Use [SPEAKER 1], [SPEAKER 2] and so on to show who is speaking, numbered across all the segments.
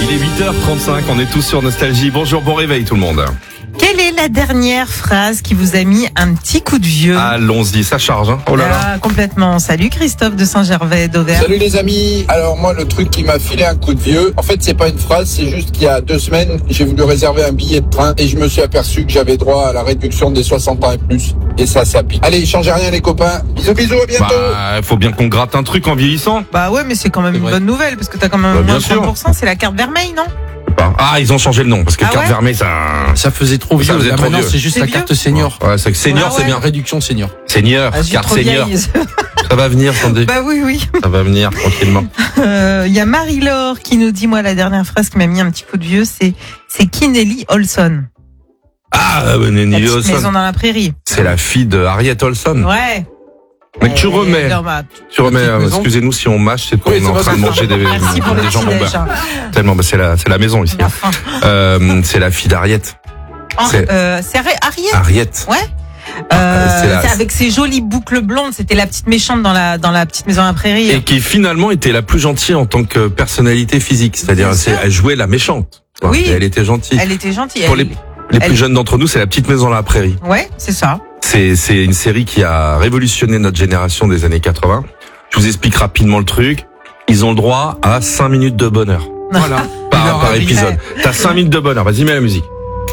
[SPEAKER 1] Il est 8h35, on est tous sur Nostalgie. Bonjour, bon réveil tout le monde.
[SPEAKER 2] Quelle est la dernière phrase qui vous a mis un petit coup de vieux?
[SPEAKER 1] Allons-y, ça charge. Hein. Oh là là.
[SPEAKER 2] Ah, complètement. Salut Christophe de Saint-Gervais d'Auvergne.
[SPEAKER 3] Salut les amis. Alors moi, le truc qui m'a filé un coup de vieux, en fait c'est pas une phrase, c'est juste qu'il y a 2 semaines, j'ai voulu réserver un billet de train et je me suis aperçu que j'avais droit à la réduction des 60 ans et plus. Et ça pique. Allez, changez rien les copains. Bisous, à bientôt.
[SPEAKER 1] Bah, faut bien qu'on gratte un truc en vieillissant.
[SPEAKER 2] Bah ouais, mais c'est quand même une bonne nouvelle parce que t'as quand même
[SPEAKER 1] Bah,
[SPEAKER 2] moins
[SPEAKER 1] bien
[SPEAKER 2] de
[SPEAKER 1] sûr.
[SPEAKER 2] 30%. C'est la carte vermeille, non?
[SPEAKER 1] Ah, ils ont changé le nom parce que
[SPEAKER 2] Ah
[SPEAKER 1] carte
[SPEAKER 2] ouais
[SPEAKER 1] vermeille,
[SPEAKER 4] Ça faisait trop
[SPEAKER 1] Ça
[SPEAKER 4] vieux.
[SPEAKER 1] faisait
[SPEAKER 4] Là,
[SPEAKER 1] trop
[SPEAKER 4] maintenant,
[SPEAKER 1] vieux.
[SPEAKER 4] c'est juste
[SPEAKER 2] C'est
[SPEAKER 4] la
[SPEAKER 2] vieux
[SPEAKER 4] carte senior.
[SPEAKER 1] Ouais, c'est que senior,
[SPEAKER 2] Ah
[SPEAKER 1] c'est
[SPEAKER 2] ouais.
[SPEAKER 1] bien.
[SPEAKER 4] Réduction senior.
[SPEAKER 1] Senior,
[SPEAKER 2] Ah, je suis
[SPEAKER 1] carte
[SPEAKER 2] trop
[SPEAKER 1] senior.
[SPEAKER 2] vieille.
[SPEAKER 1] Ça va venir, Sandy.
[SPEAKER 2] Bah oui.
[SPEAKER 1] Ça va venir tranquillement.
[SPEAKER 2] Il y a Marie-Laure qui nous dit, moi, la dernière phrase qui m'a mis un petit coup de vieux, c'est Kinnelly Olson.
[SPEAKER 1] Ah,
[SPEAKER 2] La
[SPEAKER 1] Nelly
[SPEAKER 2] petite maison
[SPEAKER 1] Olson.
[SPEAKER 2] dans la prairie.
[SPEAKER 1] C'est la fille de Harriet Olson.
[SPEAKER 2] Ouais.
[SPEAKER 1] Mais tu remets.
[SPEAKER 2] Non, bah,
[SPEAKER 1] Tu remets,
[SPEAKER 4] petite maison.
[SPEAKER 1] excusez-nous si on mâche, c'est qu'on
[SPEAKER 3] Oui,
[SPEAKER 1] est
[SPEAKER 3] c'est
[SPEAKER 1] en
[SPEAKER 3] pas
[SPEAKER 1] train de
[SPEAKER 3] ça.
[SPEAKER 1] manger des
[SPEAKER 2] Merci pour le
[SPEAKER 1] jambons
[SPEAKER 2] petit-déj.
[SPEAKER 1] beurre. Tellement, bah, c'est la maison ici.
[SPEAKER 2] La fin.
[SPEAKER 1] C'est la fille d'Harriet.
[SPEAKER 2] C'est Harriet.
[SPEAKER 1] Harriet.
[SPEAKER 2] Ouais.
[SPEAKER 1] c'est la-
[SPEAKER 2] C'est avec ses jolies boucles blondes. C'était la petite méchante dans la petite maison à la prairie.
[SPEAKER 1] Et qui finalement était la plus gentille en tant que personnalité physique. C'est-à-dire,
[SPEAKER 2] Bien sûr.
[SPEAKER 1] elle jouait la méchante.
[SPEAKER 2] Oui.
[SPEAKER 1] Et elle était gentille.
[SPEAKER 2] Elle était gentille.
[SPEAKER 1] Pour les
[SPEAKER 2] elle-
[SPEAKER 1] plus jeunes d'entre nous, c'est la petite maison dans la prairie.
[SPEAKER 2] Ouais, c'est ça.
[SPEAKER 1] C'est une série qui a révolutionné notre génération des années 80. Je vous explique rapidement le truc. Ils ont le droit à 5 minutes de bonheur
[SPEAKER 4] Voilà.
[SPEAKER 1] par épisode. T'as 5 minutes de bonheur. Vas-y, mets la musique.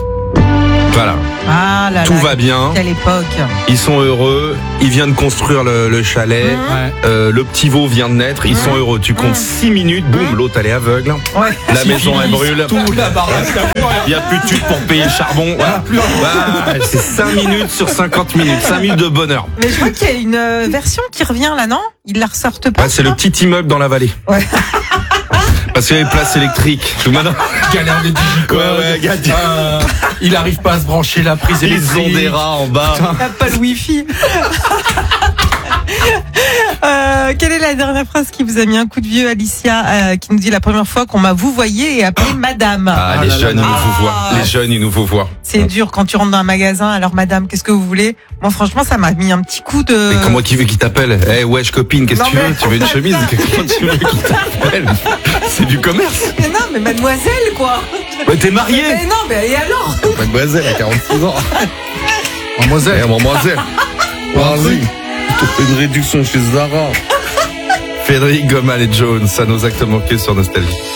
[SPEAKER 1] Voilà.
[SPEAKER 2] Ah là
[SPEAKER 1] Tout
[SPEAKER 2] là,
[SPEAKER 1] va bien.
[SPEAKER 2] quelle époque.
[SPEAKER 1] Ils sont heureux. Ils viennent de construire le chalet.
[SPEAKER 2] Mmh.
[SPEAKER 4] Ouais.
[SPEAKER 1] Le petit veau vient de naître. Ils sont heureux. Tu comptes 6 minutes. Boum, l'autre elle est aveugle.
[SPEAKER 2] Ouais.
[SPEAKER 1] La maison elle brûle.
[SPEAKER 4] Tout la baraque.
[SPEAKER 1] Il n'y a plus de thunes pour payer le charbon. Voilà. Bah, c'est 5 minutes sur 50 minutes. 5 minutes de bonheur.
[SPEAKER 2] Mais je crois qu'il y a une version qui revient là, non? Ils la ressortent pas.
[SPEAKER 1] Ouais, c'est le petit immeuble dans la vallée.
[SPEAKER 2] Ouais.
[SPEAKER 1] Parce qu'il y a les places électriques. Tout maintenant.
[SPEAKER 4] Galère de digicodes.
[SPEAKER 1] Ouais, gars,
[SPEAKER 4] Il arrive pas à se brancher la prise
[SPEAKER 1] ils
[SPEAKER 4] électrique.
[SPEAKER 1] ont des rats en bas.
[SPEAKER 2] Il n'y a pas le wifi. Quelle est la dernière phrase qui vous a mis un coup de vieux, Alicia, qui nous dit la première fois qu'on m'a vouvoyé et appelé madame?
[SPEAKER 1] Ah,
[SPEAKER 4] Ah
[SPEAKER 1] les
[SPEAKER 4] là
[SPEAKER 1] jeunes,
[SPEAKER 4] là
[SPEAKER 1] ils
[SPEAKER 4] là.
[SPEAKER 1] nous vous voient. Les jeunes, ils nous vous voient.
[SPEAKER 2] C'est dur quand tu rentres dans un magasin. Alors madame, qu'est-ce que vous voulez? Moi franchement, ça m'a mis un petit coup de...
[SPEAKER 1] Mais comment qui veut qu'il t'appelle? Eh, wesh, copine, qu'est-ce que
[SPEAKER 2] Non,
[SPEAKER 1] tu veux?
[SPEAKER 2] mais-
[SPEAKER 1] Tu veux une chemise? Comment tu veux qu'il t'appelle? C'est du commerce.
[SPEAKER 2] Mais non, mais mademoiselle, quoi.
[SPEAKER 1] Mais t'es mariée.
[SPEAKER 2] Mais non, mais et alors?
[SPEAKER 1] Mademoiselle, à 46 ans.
[SPEAKER 4] Mademoiselle.
[SPEAKER 1] Eh, mademoiselle. Vas-y. Je te fais une réduction chez Zara. Frédéric Gomal et Jones, ça nos actes manqués sur Nostalgie.